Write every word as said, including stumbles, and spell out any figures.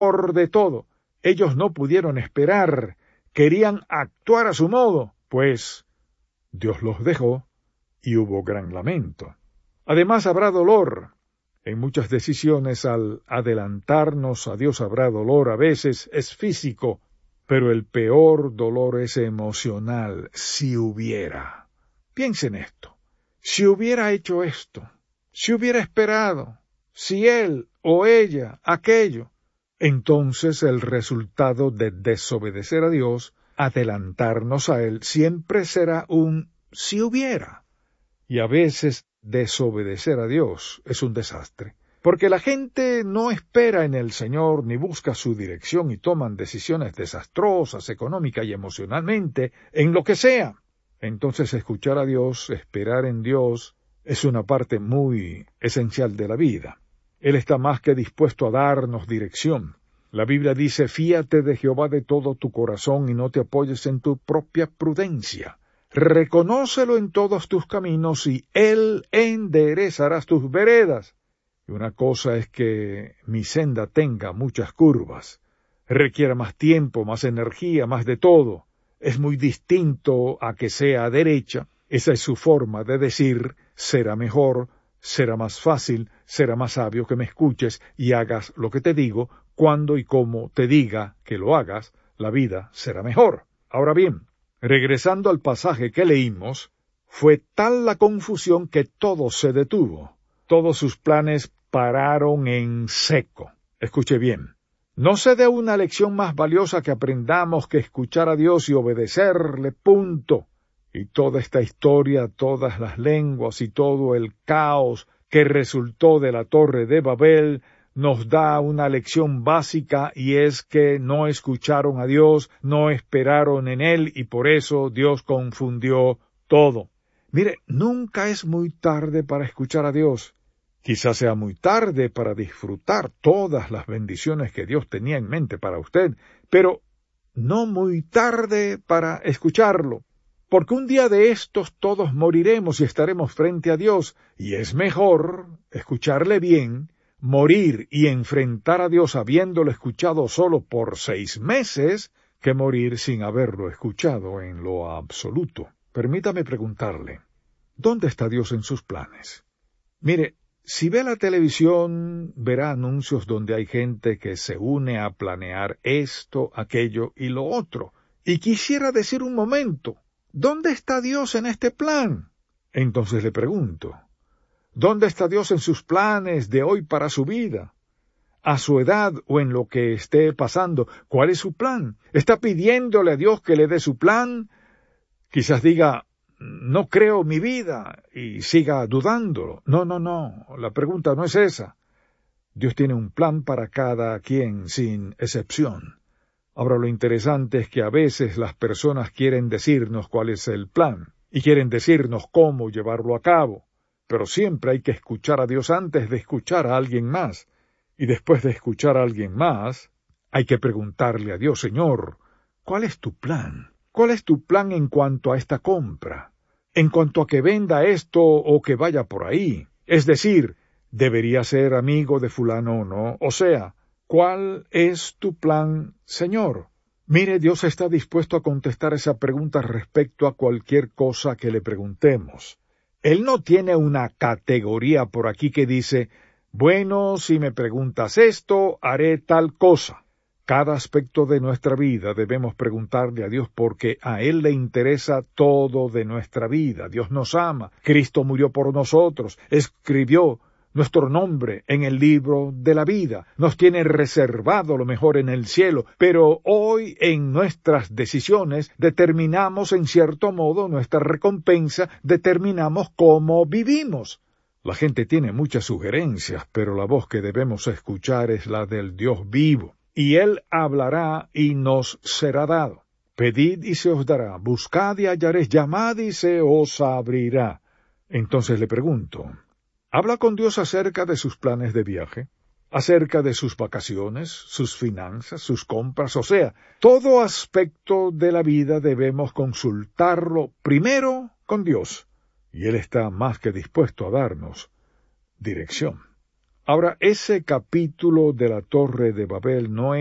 Por de todo, ellos no pudieron esperar, querían actuar a su modo, pues Dios los dejó y hubo gran lamento. Además habrá dolor. En muchas decisiones al adelantarnos a Dios habrá dolor, a veces es físico, pero el peor dolor es emocional, si hubiera. Piensa en esto. Si hubiera hecho esto, si hubiera esperado, si él o ella aquello, entonces el resultado de desobedecer a Dios, adelantarnos a él, siempre será un si hubiera. Y a veces desobedecer a Dios es un desastre, porque la gente no espera en el Señor ni busca su dirección y toman decisiones desastrosas económica y emocionalmente, en lo que sea. Entonces escuchar a Dios, esperar en Dios, es una parte muy esencial de la vida. Él está más que dispuesto a darnos dirección. La Biblia dice, fíate de Jehová de todo tu corazón y no te apoyes en tu propia prudencia. Reconócelo en todos tus caminos y Él enderezarás tus veredas. Y una cosa es que mi senda tenga muchas curvas, requiera más tiempo, más energía, más de todo. Es muy distinto a que sea derecha. Esa es su forma de decir, será mejor, será más fácil, será más sabio que me escuches y hagas lo que te digo, cuando y cómo te diga que lo hagas, la vida será mejor. Ahora bien, regresando al pasaje que leímos, fue tal la confusión que todo se detuvo. Todos sus planes pararon en seco. Escuche bien. No se dé una lección más valiosa que aprendamos que escuchar a Dios y obedecerle, punto. Y toda esta historia, todas las lenguas y todo el caos que resultó de la Torre de Babel nos da una lección básica y es que no escucharon a Dios, no esperaron en Él y por eso Dios confundió todo. Mire, nunca es muy tarde para escuchar a Dios. Quizás sea muy tarde para disfrutar todas las bendiciones que Dios tenía en mente para usted, pero no muy tarde para escucharlo. Porque un día de estos todos moriremos y estaremos frente a Dios, y es mejor escucharle bien, morir y enfrentar a Dios habiéndolo escuchado solo por seis meses, que morir sin haberlo escuchado en lo absoluto. Permítame preguntarle, ¿dónde está Dios en sus planes? Mire, si ve la televisión, verá anuncios donde hay gente que se une a planear esto, aquello y lo otro. Y quisiera decir un momento, ¿dónde está Dios en este plan? Entonces le pregunto, ¿dónde está Dios en sus planes de hoy para su vida? A su edad o en lo que esté pasando, ¿cuál es su plan? ¿Está pidiéndole a Dios que le dé su plan? Quizás diga, no creo mi vida y siga dudándolo. No, no, no, la pregunta no es esa. Dios tiene un plan para cada quien sin excepción. Ahora lo interesante es que a veces las personas quieren decirnos cuál es el plan y quieren decirnos cómo llevarlo a cabo, pero siempre hay que escuchar a Dios antes de escuchar a alguien más, y después de escuchar a alguien más, hay que preguntarle a Dios, Señor, ¿cuál es tu plan? ¿Cuál es tu plan en cuanto a esta compra? En cuanto a que venda esto o que vaya por ahí. Es decir, ¿debería ser amigo de fulano o no? O sea, ¿cuál es tu plan, Señor? Mire, Dios está dispuesto a contestar esa pregunta respecto a cualquier cosa que le preguntemos. Él no tiene una categoría por aquí que dice, bueno, si me preguntas esto, haré tal cosa. Cada aspecto de nuestra vida debemos preguntarle a Dios porque a Él le interesa todo de nuestra vida. Dios nos ama, Cristo murió por nosotros, escribió nuestro nombre en el libro de la vida, nos tiene reservado lo mejor en el cielo, pero hoy en nuestras decisiones determinamos en cierto modo nuestra recompensa, determinamos cómo vivimos. La gente tiene muchas sugerencias, pero la voz que debemos escuchar es la del Dios vivo. Y Él hablará y nos será dado. Pedid y se os dará, buscad y hallaréis, llamad y se os abrirá. Entonces le pregunto, ¿habla con Dios acerca de sus planes de viaje? ¿Acerca de sus vacaciones, sus finanzas, sus compras? O sea, todo aspecto de la vida debemos consultarlo primero con Dios. Y Él está más que dispuesto a darnos dirección. Ahora, ese capítulo de la Torre de Babel no